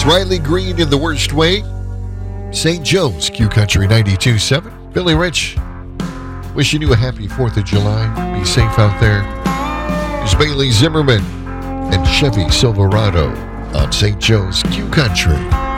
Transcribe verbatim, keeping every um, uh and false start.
It's Riley Green in the worst way. Saint Joe's Q Country ninety-two point seven. Billy Rich, wishing you a happy fourth of July. Be safe out there. There's Bailey Zimmerman and Chevy Silverado on Saint Joe's Q Country.